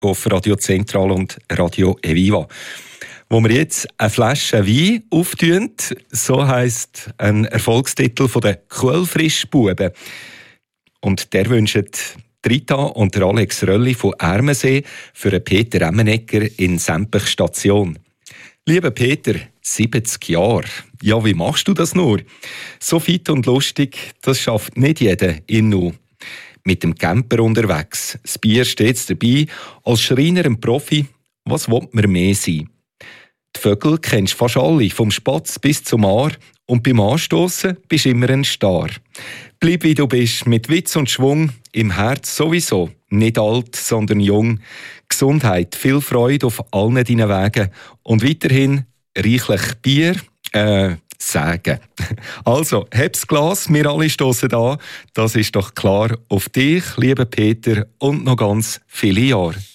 auf Radio Zentral und Radio Eviva. Wo wir jetzt eine Flasche Wein auftun, so heisst ein Erfolgstitel von den Quellfrischbuben. Und der wünscht Rita und Alex Rölli von Ermensee für Peter Emmenegger in Sempach Station. Lieber Peter, 70 Jahre. Ja, wie machst du das nur? So fit und lustig, das schafft nicht jeder in Nu. Mit dem Camper unterwegs, das Bier stets dabei, als Schreiner ein Profi, was will man mehr sein? Die Vögel kennst fast alle, vom Spatz bis zum Aar, und beim Anstossen bist immer ein Star. Bleib wie du bist, mit Witz und Schwung, im Herz sowieso, nicht alt, sondern jung. Gesundheit, viel Freude auf allen deinen Wegen und weiterhin reichlich Bier, Sagen. Also, heb's Glas, wir alle stossen an. Das ist doch klar auf dich, lieber Peter, und noch ganz viele Jahre.